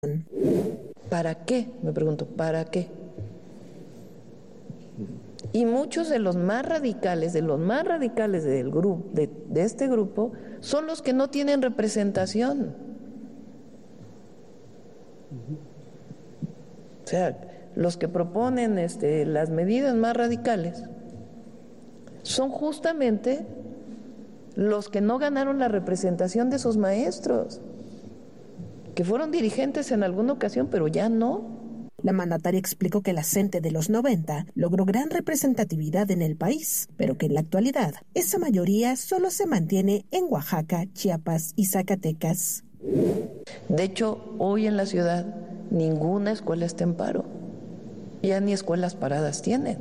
¿Para qué? Me pregunto, ¿para qué? Y muchos de los más radicales del grupo, de este grupo, son los que no tienen representación. O sea, los que proponen las medidas más radicales son justamente los que no ganaron la representación de esos maestros, que fueron dirigentes en alguna ocasión, pero ya no. La mandataria explicó que la CENTE de los 90 logró gran representatividad en el país, pero que en la actualidad esa mayoría solo se mantiene en Oaxaca, Chiapas y Zacatecas. De hecho, hoy en la ciudad ninguna escuela está en paro. Ya ni escuelas paradas tienen.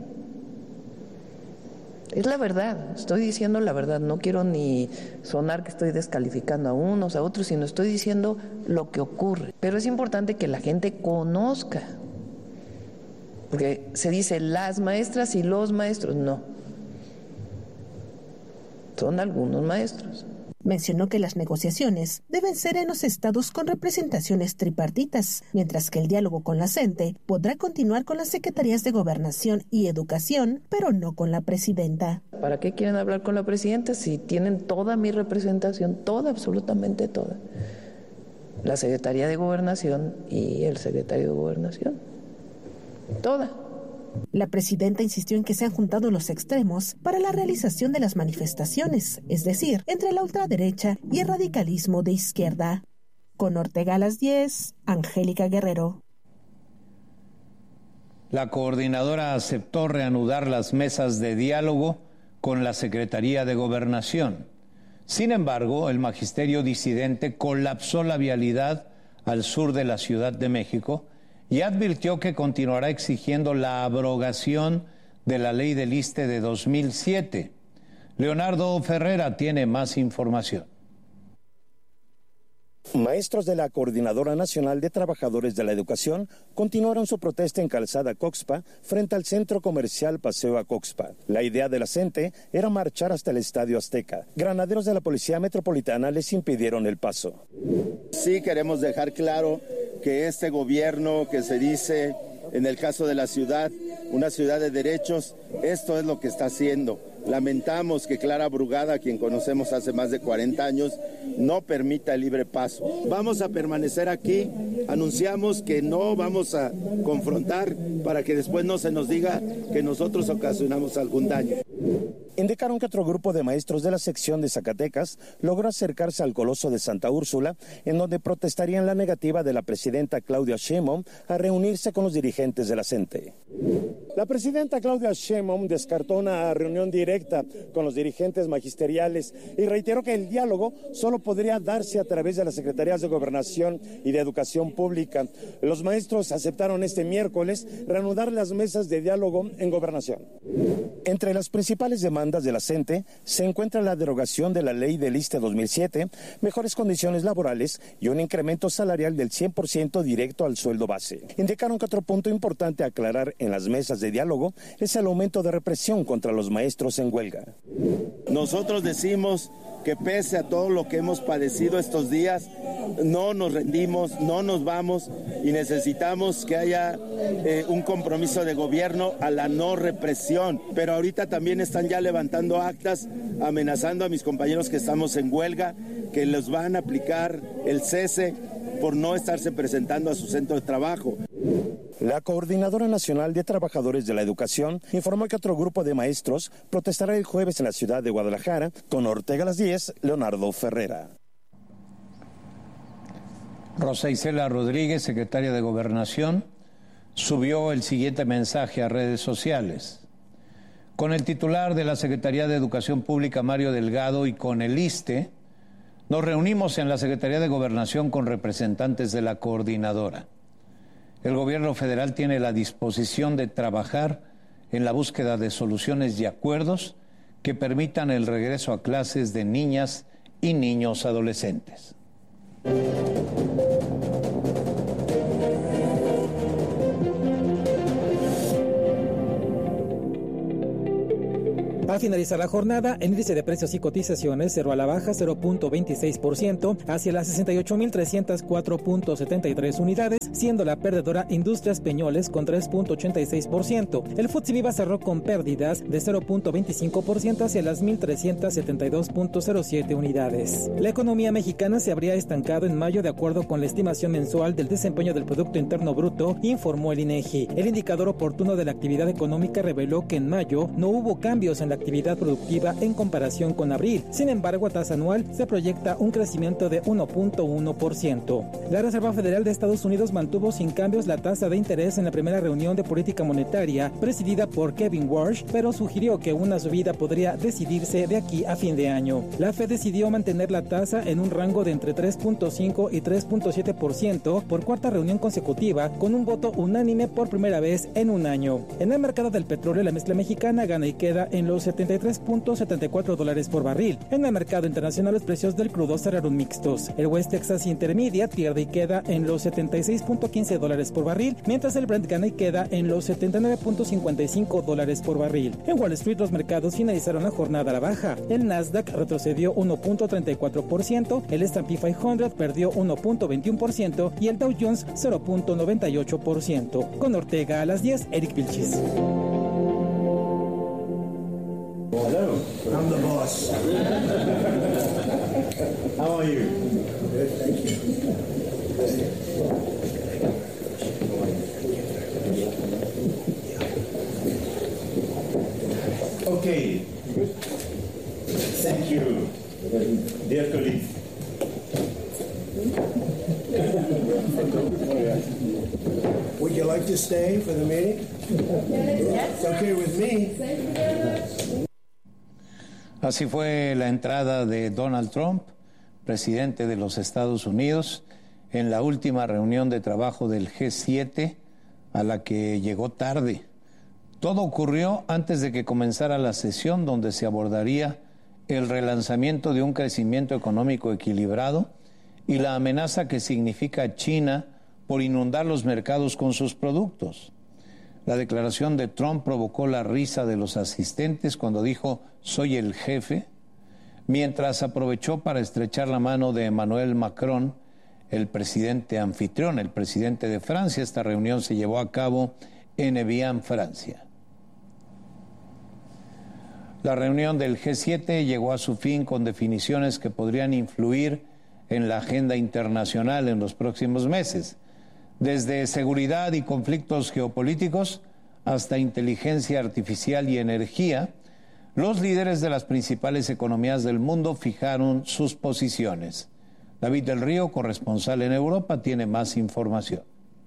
Es la verdad, estoy diciendo la verdad, no quiero ni sonar que estoy descalificando a unos, a otros, sino estoy diciendo lo que ocurre. Pero es importante que la gente conozca, porque se dice las maestras y los maestros, no, son algunos maestros. Mencionó que las negociaciones deben ser en los estados con representaciones tripartitas, mientras que el diálogo con la CENTE podrá continuar con las secretarías de Gobernación y Educación, pero no con la presidenta. ¿Para qué quieren hablar con la presidenta si tienen toda mi representación, toda, absolutamente toda? La Secretaría de Gobernación y el secretario de Gobernación, toda. La presidenta insistió en que se han juntado los extremos para la realización de las manifestaciones, es decir, entre la ultraderecha y el radicalismo de izquierda. Con Ortega a las 10, Angélica Guerrero. La coordinadora aceptó reanudar las mesas de diálogo con la Secretaría de Gobernación. Sin embargo, el magisterio disidente colapsó la vialidad al sur de la Ciudad de México y advirtió que continuará exigiendo la abrogación de la ley del ISSSTE de 2007. Leonardo Ferrera tiene más información. Maestros de la Coordinadora Nacional de Trabajadores de la Educación continuaron su protesta en Calzada Coxpa frente al centro comercial Paseo a Coxpa. La idea de la CENTE era marchar hasta el Estadio Azteca. Granaderos de la Policía Metropolitana les impidieron el paso. Sí queremos dejar claro que este gobierno que se dice, en el caso de la ciudad, una ciudad de derechos, esto es lo que está haciendo. Lamentamos que Clara Brugada, a quien conocemos hace más de 40 años, no permita el libre paso. Vamos a permanecer aquí, anunciamos que no vamos a confrontar para que después no se nos diga que nosotros ocasionamos algún daño. Indicaron que otro grupo de maestros de la sección de Zacatecas logró acercarse al Coloso de Santa Úrsula, en donde protestarían la negativa de la presidenta Claudia Sheinbaum a reunirse con los dirigentes de la CENTE. La presidenta Claudia Sheinbaum descartó una reunión directa con los dirigentes magisteriales y reiteró que el diálogo solo podría darse a través de las secretarías de Gobernación y de Educación Pública. Los maestros aceptaron este miércoles reanudar las mesas de diálogo en Gobernación. Entre las principales demandas de la CENTE se encuentra la derogación de la ley del ISSSTE 2007, mejores condiciones laborales y un incremento salarial del 100% directo al sueldo base. Indicaron que otro punto importante a aclarar en las mesas de diálogo es el aumento de represión contra los maestros en huelga. Nosotros decimos que pese a todo lo que hemos padecido estos días, no nos rendimos, no nos vamos y necesitamos que haya un compromiso de gobierno a la no represión. Pero ahorita también están ya levantando actas amenazando a mis compañeros que estamos en huelga, que les van a aplicar el cese por no estarse presentando a su centro de trabajo. La Coordinadora Nacional de Trabajadores de la Educación informó que otro grupo de maestros protestará el jueves en la ciudad de Guadalajara. Con Ortega a las 10, Leonardo Ferrera. Rosa Isela Rodríguez, secretaria de Gobernación, subió el siguiente mensaje a redes sociales. Con el titular de la Secretaría de Educación Pública, Mario Delgado, y con el ISSSTE, nos reunimos en la Secretaría de Gobernación con representantes de la coordinadora. El gobierno federal tiene la disposición de trabajar en la búsqueda de soluciones y acuerdos que permitan el regreso a clases de niñas y niños adolescentes. finalizar la jornada, el índice de precios y cotizaciones cerró a la baja 0.26% hacia las 68.304.73 unidades, siendo la perdedora Industrias Peñoles con 3.86%. El FTSE Viva cerró con pérdidas de 0.25% hacia las 1.372.07 unidades. La economía mexicana se habría estancado en mayo de acuerdo con la estimación mensual del desempeño del Producto Interno Bruto, informó el INEGI. El indicador oportuno de la actividad económica reveló que en mayo no hubo cambios en la actividad productiva en comparación con abril. Sin embargo, a tasa anual se proyecta un crecimiento de 1.1%. La Reserva Federal de Estados Unidos mantuvo sin cambios la tasa de interés en la primera reunión de política monetaria presidida por Kevin Warsh, pero sugirió que una subida podría decidirse de aquí a fin de año. La Fed decidió mantener la tasa en un rango de entre 3.5 y 3.7% por cuarta reunión consecutiva, con un voto unánime por primera vez en un año. En el mercado del petróleo, la mezcla mexicana gana y queda en los $73.74 por barril. En el mercado internacional, los precios del crudo cerraron mixtos. El West Texas Intermediate pierde y queda en los $76.15 por barril, mientras el Brent gana y queda en los $79.55 por barril. En Wall Street, los mercados finalizaron la jornada a la baja. El Nasdaq retrocedió 1.34%, el S&P 500 perdió 1.21% y el Dow Jones 0.98%. Con Ortega a las 10, Eric Vilchis. Hello, I'm the boss. How are you? Good, thank you. Okay. Thank you, dear colleagues. Would you like to stay for the meeting? It's okay with me. Así fue la entrada de Donald Trump, presidente de los Estados Unidos, en la última reunión de trabajo del G7, a la que llegó tarde. Todo ocurrió antes de que comenzara la sesión, donde se abordaría el relanzamiento de un crecimiento económico equilibrado y la amenaza que significa China por inundar los mercados con sus productos. La declaración de Trump provocó la risa de los asistentes cuando dijo «soy el jefe», mientras aprovechó para estrechar la mano de Emmanuel Macron, el presidente anfitrión, el presidente de Francia. Esta reunión se llevó a cabo en Evian, Francia. La reunión del G7 llegó a su fin con definiciones que podrían influir en la agenda internacional en los próximos meses, desde seguridad y conflictos geopolíticos hasta inteligencia artificial y energía. Los líderes de las principales economías del mundo fijaron sus posiciones. David del Río, corresponsal en Europa, tiene más información.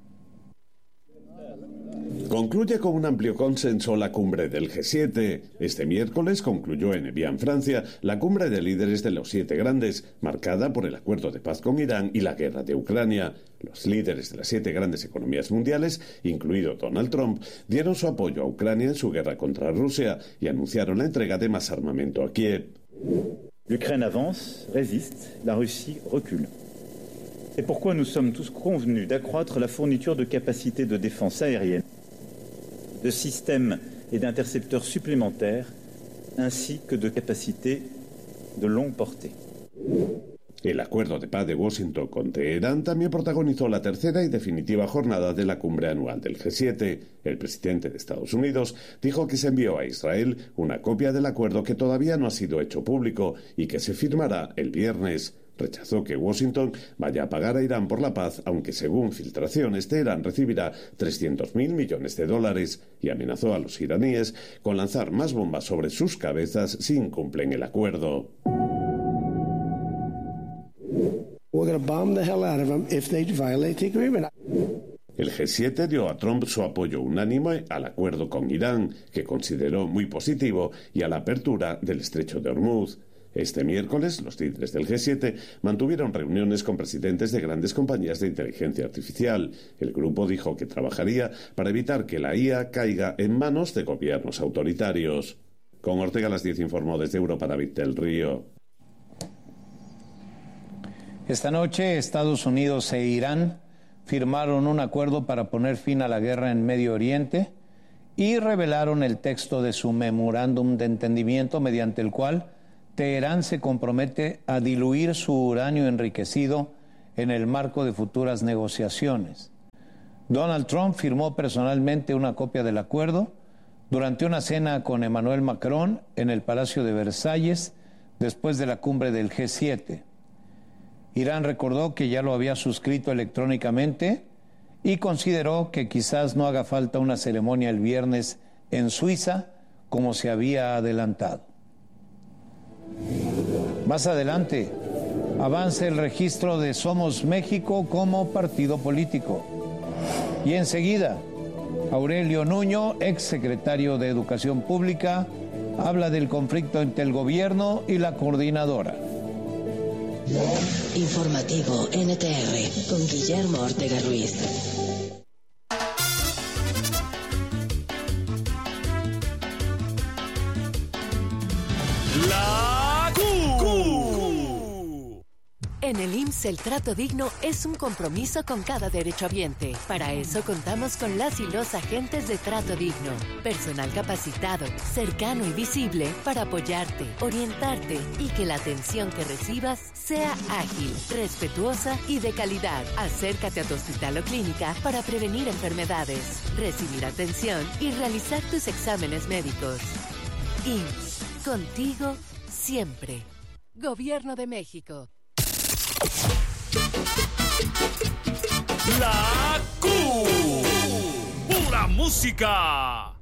Concluye con un amplio consenso la cumbre del G7. Este miércoles concluyó en Evian, Francia, la cumbre de líderes de los 7 grandes, marcada por el acuerdo de paz con Irán y la guerra de Ucrania. Los líderes de las 7 grandes economías mundiales, incluido Donald Trump, dieron su apoyo a Ucrania en su guerra contra Rusia y anunciaron la entrega de más armamento a Kiev. L'Ukraine avance, résiste, la Russie recule. C'est pourquoi nous sommes tous convenus d'accroître la fourniture de capacités de défense aérienne, de systèmes et d'intercepteurs supplémentaires, ainsi que de capacités de longue portée. El acuerdo de paz de Washington con Teherán también protagonizó la tercera y definitiva jornada de la cumbre anual del G7. El presidente de Estados Unidos dijo que se envió a Israel una copia del acuerdo que todavía no ha sido hecho público y que se firmará el viernes. Rechazó que Washington vaya a pagar a Irán por la paz, aunque según filtraciones Teherán recibirá $300.000 millones y amenazó a los iraníes con lanzar más bombas sobre sus cabezas si incumplen el acuerdo. We're going to bomb the hell out of them if they violate the agreement. El G7 dio a Trump su apoyo unánime al acuerdo con Irán, que consideró muy positivo, y a la apertura del estrecho de Hormuz. Este miércoles, los líderes del G7 mantuvieron reuniones con presidentes de grandes compañías de inteligencia artificial. El grupo dijo que trabajaría para evitar que la IA caiga en manos de gobiernos autoritarios. Con Ortega a las 10 informó desde Europa David del Río. Esta noche, Estados Unidos e Irán firmaron un acuerdo para poner fin a la guerra en Medio Oriente y revelaron el texto de su memorándum de entendimiento mediante el cual Teherán se compromete a diluir su uranio enriquecido en el marco de futuras negociaciones. Donald Trump firmó personalmente una copia del acuerdo durante una cena con Emmanuel Macron en el Palacio de Versalles después de la cumbre del G7. Irán recordó que ya lo había suscrito electrónicamente y consideró que quizás no haga falta una ceremonia el viernes en Suiza como se había adelantado. Más adelante, avanza el registro de Somos México como partido político. Y enseguida, Aurelio Nuño, exsecretario de Educación Pública, habla del conflicto entre el gobierno y la coordinadora. Informativo NTR con Guillermo Ortega Ruiz. La Q. En el IMSS el trato digno es un compromiso con cada derechohabiente. Para eso contamos con las y los agentes de trato digno. Personal capacitado, cercano y visible para apoyarte, orientarte y que la atención que recibas sea ágil, respetuosa y de calidad. Acércate a tu hospital o clínica para prevenir enfermedades, recibir atención y realizar tus exámenes médicos. IMSS, contigo siempre. Gobierno de México. La Q. Pura música.